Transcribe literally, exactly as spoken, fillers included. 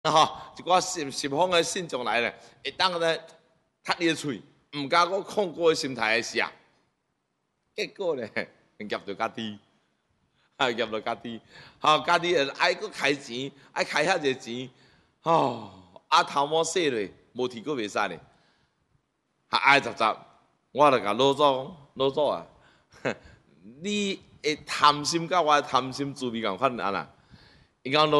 吼，一寡十十方的信众来咧，会当咧踢你的喙，毋甲我控过心态的时啊，结果咧夹到家己，啊夹到家己，吼家己爱搁开钱，爱开遐济钱，吼啊头毛洗咧，无提过袂使咧，啊爱杂杂，我著甲老祖讲，老祖啊，你会贪心甲我贪心滋味共款啊啦，伊讲老。